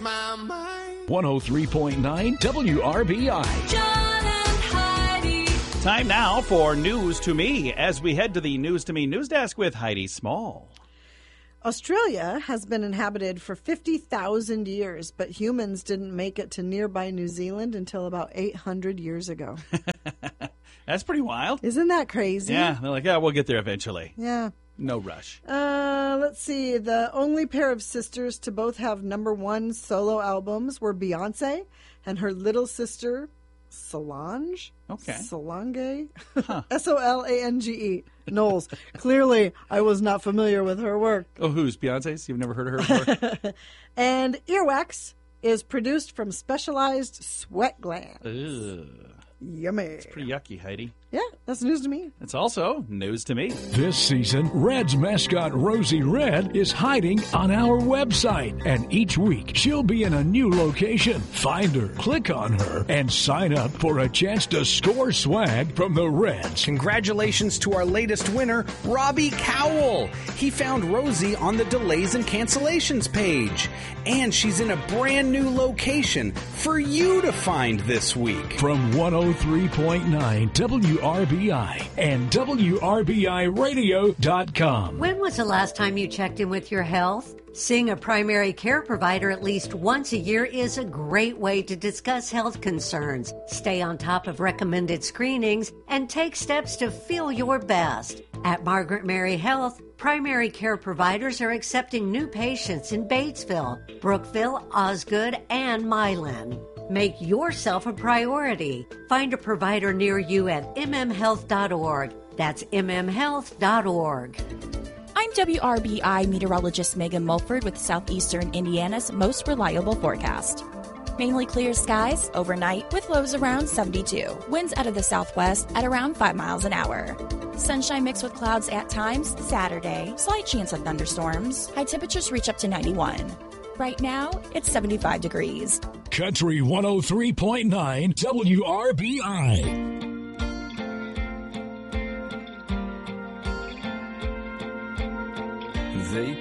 my mind. 103.9 WRBI. John and Heidi. Time now for News to Me as we head to the News to Me news desk with Heidi Small. Australia has been inhabited for 50,000 years, but humans didn't make it to nearby New Zealand until about 800 years ago. That's pretty wild. Isn't that crazy? Yeah, they're like, yeah, we'll get there eventually. Yeah. No rush. Let's see. The only pair of sisters to both have #1 solo albums were Beyonce and her little sister, Solange. Okay. Solange. Huh. Solange. Knowles. Clearly, I was not familiar with her work. Oh, who's Beyonce's? You've never heard of her before? And earwax is produced from specialized sweat glands. Ugh. Yummy. It's pretty yucky, Heidi. Yeah, that's news to me. It's also news to me. This season, Red's mascot Rosie Red is hiding on our website. And each week, she'll be in a new location. Find her, click on her, and sign up for a chance to score swag from the Reds. Congratulations to our latest winner, Robbie Cowell. He found Rosie on the delays and cancellations page. And she's in a brand new location for you to find this week. From 103.9 WRBI and WRBIRadio.com. When was the last time you checked in with your health? Seeing a primary care provider at least once a year is a great way to discuss health concerns, stay on top of recommended screenings, and take steps to feel your best. At Margaret Mary Health, primary care providers are accepting new patients in Batesville, Brookville, Osgood, and Milan. Make yourself a priority. Find a provider near you at mmhealth.org. That's mmhealth.org. I'm WRBI meteorologist Megan Mulford with Southeastern Indiana's most reliable forecast. Mainly clear skies overnight with lows around 72. Winds out of the southwest at around 5 miles an hour. Sunshine mixed with clouds at times Saturday. Slight chance of thunderstorms. High temperatures reach up to 91. Right now, it's 75 degrees. Country 103.9 WRBI.